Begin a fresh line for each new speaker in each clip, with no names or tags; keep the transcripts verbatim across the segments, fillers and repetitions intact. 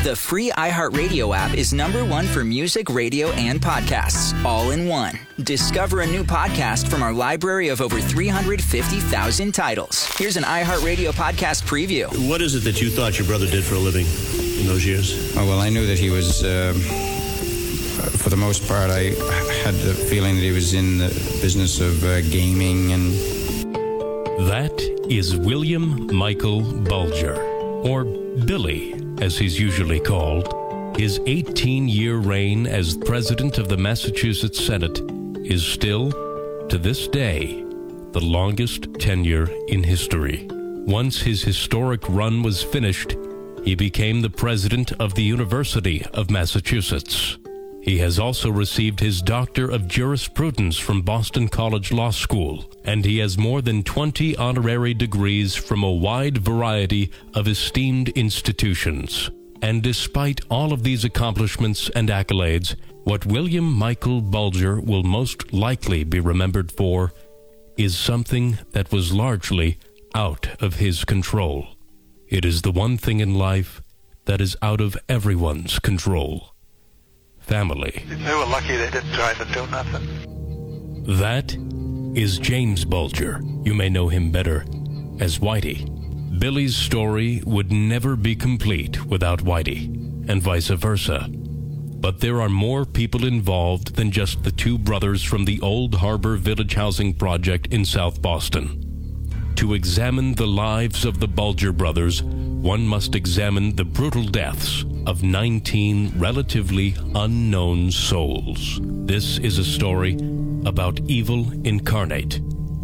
The free iHeartRadio app is number one for music, radio, and podcasts, all in one. Discover a new podcast from our library of over three hundred fifty thousand titles. Here's an iHeartRadio podcast preview.
What is it that you thought your brother did for a living in those years?
Oh, well, I knew that he was, um, for the most part, I had the feeling that he was in the business of uh, gaming and...
That is William Michael Bulger, or Billy, as he's usually called. His eighteen-year reign as president of the Massachusetts Senate is still, to this day, the longest tenure in history. Once his historic run was finished, he became the president of the University of Massachusetts. He has also received his Doctor of Jurisprudence from Boston College Law School, and he has more than twenty honorary degrees from a wide variety of esteemed institutions. And despite all of these accomplishments and accolades, what William Michael Bulger will most likely be remembered for is something that was largely out of his control. It is the one thing in life that is out of everyone's control. Family.
They were lucky they didn't try to do nothing.
That is James Bulger. You may know him better as Whitey. Billy's story would never be complete without Whitey, and vice versa. But there are more people involved than just the two brothers from the Old Harbor Village Housing Project in South Boston. To examine the lives of the Bulger brothers, one must examine the brutal deaths of nineteen relatively unknown souls. This is a story about evil incarnate.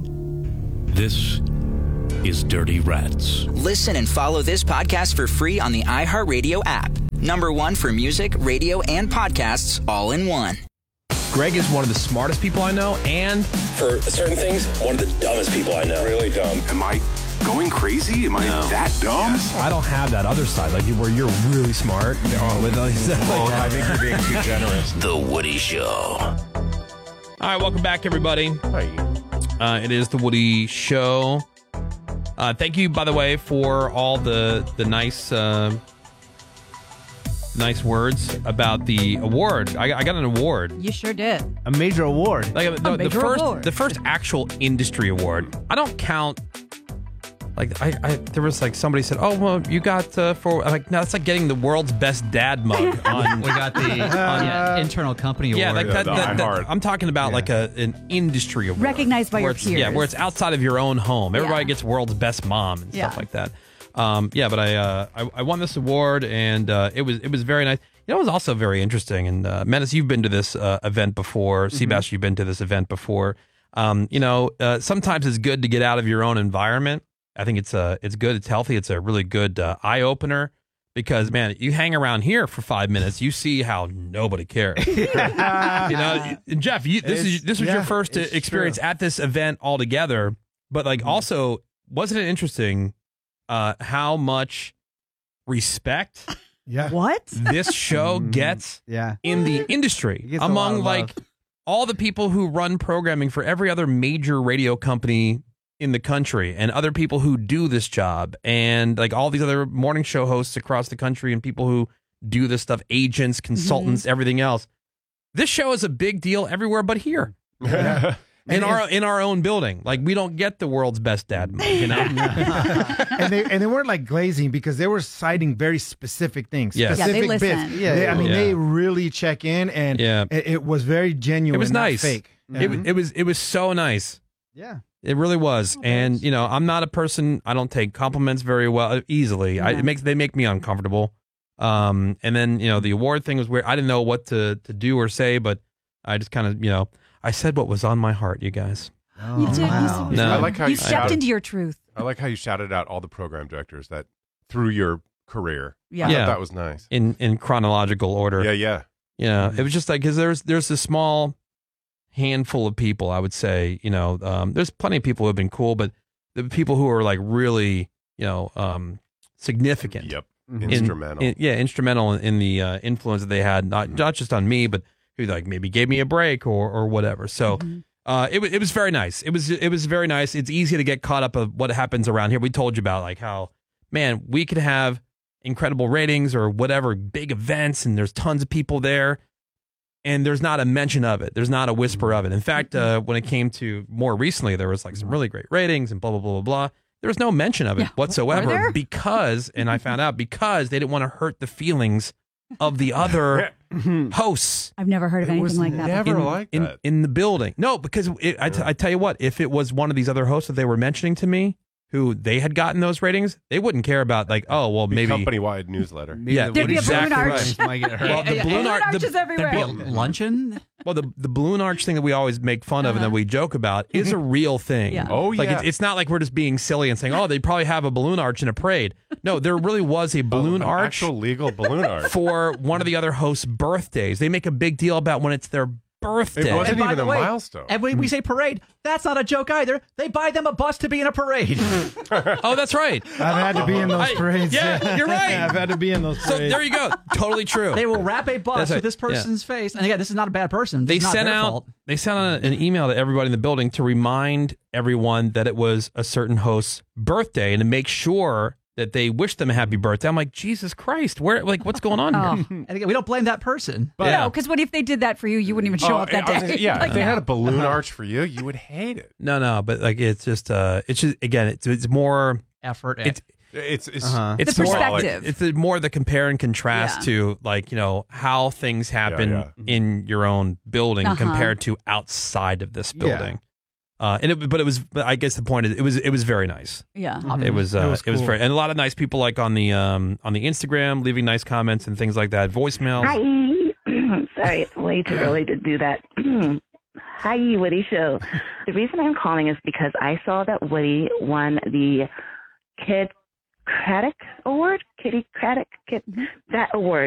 This is Dirty Rats.
Listen and follow this podcast for free on the iHeartRadio app. Number one for music, radio, and podcasts, all in one.
Greg is one of the smartest people I know, and
for certain things, one of the dumbest people I know.
Really dumb. Am I going crazy? Am I no. that dumb?
Yes. I don't have that other side, like where you're really smart. Oh, with like
well, I think you're being too generous.
The Woody Show.
All right, welcome back, everybody.
Hi.
Uh, it is The Woody Show. Uh, thank you, by the way, for all the the nice uh, nice words about the award. I, I got an award.
You sure did.
A major award.
Like the,
a major
the first
award.
the first actual industry award. I don't count. Like I, I there was like somebody said, oh well, you got uh, for I'm like no, that's like getting the world's best dad mug on.
We got the uh, yeah, internal company award.
Yeah, like that,
yeah,
that, that I'm talking about yeah. like a an industry award
recognized by your peers.
Yeah, where it's outside of your own home. Everybody
yeah.
gets world's best mom and
yeah.
stuff like that. Um, yeah, but I, uh, I I won this award and uh, it was it was very nice. You know, it was also very interesting. And uh, Menace, you've been to this uh, event before. Mm-hmm. Seabass, you've been to this event before. Um, you know, uh, sometimes it's good to get out of your own environment. I think it's uh, it's good. It's healthy. It's a really good uh, eye opener because, man, you hang around here for five minutes, you see how nobody cares. you know, Jeff, you, this it's, is this was yeah, your first experience true. at this event altogether. But like, mm-hmm. also, wasn't it interesting uh, how much respect?
Yeah.
What?
This show gets
yeah.
in the industry among like all the people who run programming for every other major radio company in the country and other people who do this job and like all these other morning show hosts across the country and people who do this stuff, agents, consultants, mm-hmm. everything else. This show is a big deal everywhere but here.
Yeah.
In our in our own building, like we don't get the world's best dad mug, you know.
and they and they weren't like glazing because they were citing very specific things,
yes.
specific
yeah, they
bits.
listen.
Yeah, they, I mean,
yeah.
they really check in, and
yeah.
it, it was very genuine.
It was
not
nice.
Fake.
It, it was it was so nice.
Yeah,
it really was. Oh, and you know, I'm not a person. I don't take compliments very well easily. Yeah. I, it makes they make me uncomfortable. Um, and then you know, the award thing was weird. I didn't know what to to do or say, but I just kind of you know, I said what was on my heart, you guys.
Oh, you did.
Wow.
You,
no.
I like how
you
you
stepped
shouted,
into your truth.
I like how you shouted out all the program directors that through your career.
Yeah,
I
yeah.
thought that was nice.
In in chronological order.
Yeah, yeah,
yeah. It was just like because there's there's a small handful of people. I would say you know um, there's plenty of people who have been cool, but the people who are like really you know um, significant.
Yep,
in,
instrumental.
In, yeah, instrumental in, in the uh, influence that they had, not not just on me, but who like maybe gave me a break or or whatever. So. Mm-hmm. Uh, it was it was very nice. It was it was very nice. It's easy to get caught up of what happens around here. We told you about like how, man, we could have incredible ratings or whatever big events, and there's tons of people there, and there's not a mention of it. There's not a whisper of it. In fact, uh, when it came to more recently, there was like some really great ratings and blah blah blah blah blah. There was no mention of it
Yeah.
whatsoever
Were there?
because, and I found out because they didn't want to hurt the feelings of the other hosts.
I've never heard of
It
anything
was
like that.
never
before.
in,
like
in,
that.
in the building. No, because it, I, t- I tell you what, if it was one of these other hosts that they were mentioning to me, who they had gotten those ratings, they wouldn't care about like, oh, well,
Big
maybe.
company-wide newsletter.
Yeah,
There'd be a
exactly
balloon
right.
arch.
Might get hurt.
Well, the
Yeah,
balloon
balloon
arch,
arches
the,
everywhere.
There'd be a luncheon.
well, the the balloon arch thing that we always make fun of and that we joke about is a real thing.
Yeah.
Oh,
Like
yeah.
it's, it's not like we're just being silly and saying, oh, they probably have a balloon arch in a parade. No, there really was a balloon
An
arch
Actual legal balloon arch.
for one of the other hosts' birthdays. They make a big deal about when it's their birthday.
It wasn't
And by
even
the
a
way,
milestone.
And when we say parade, that's not a joke either. They buy them a bus to be in a parade.
Oh, that's right.
I've had to be in those
I-
parades.
yeah, you're right.
I've had to be in those
So
parades.
there you go. Totally true.
They will wrap a bus
That's right.
with this person's face. And again, this is not a bad person. This
They
is not
sent
their
out
fault.
they sent out an email to everybody in the building to remind everyone that it was a certain host's birthday and to make sure that they wished them a happy birthday. I'm like, Jesus Christ, where like what's going on
Oh.
here?
And again, we don't blame that person.
But-
Yeah.
No, because what if they did that for you? You wouldn't even show
Oh,
up that
I was
day.
gonna- yeah,
Like,
if they
no.
had a balloon arch for you, you would hate it.
No, no, but like it's just uh it's just again it's it's more
Effort.
it's
It's it's
Uh-huh.
it's
The
more
perspective.
it's the, more the compare and contrast
Yeah.
to like, you know, how things happen
yeah.
in your own building
Uh-huh.
compared to outside of this
Yeah.
building. Uh, and it, but it was, but I guess the point is, it was, it was very nice.
Yeah.
It was, uh, it was,
It was cool.
very, and a lot of nice people like on the, um, on the Instagram, leaving nice comments and things like that. Voicemails.
Hi. Sorry, it's way too early to do that. Hi, Woody Show. The reason I'm calling is because I saw that Woody won the Kid Craddock Award, Kitty Craddock, Kid, that award.